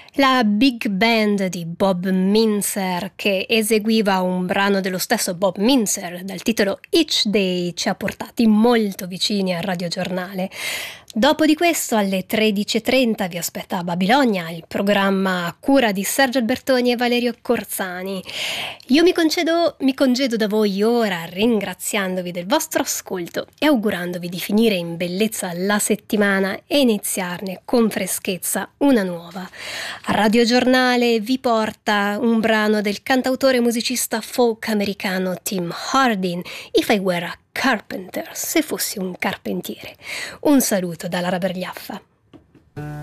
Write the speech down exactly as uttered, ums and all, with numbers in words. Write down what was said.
La big band di Bob Mintzer, che eseguiva un brano dello stesso Bob Mintzer dal titolo Each Day, ci ha portati molto vicini al radiogiornale. Dopo di questo, alle tredici e trenta, vi aspetta a Babilonia, il programma a cura di Sergio Albertoni e Valerio Corzani. Io mi concedo, mi congedo da voi ora, ringraziandovi del vostro ascolto e augurandovi di finire in bellezza la settimana e iniziarne con freschezza una nuova. Radio Giornale vi porta un brano del cantautore e musicista folk americano Tim Hardin, If I Were a Carpenter, se fossi un carpentiere. Un saluto dalla Rabergliaffa.